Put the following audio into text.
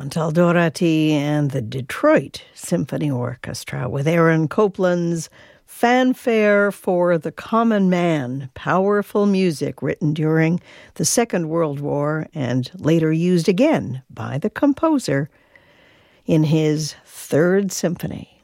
Chantal Doherty and the Detroit Symphony Orchestra with Aaron Copland's Fanfare for the Common Man, powerful music written during the Second World War and later used again by the composer in his Third Symphony.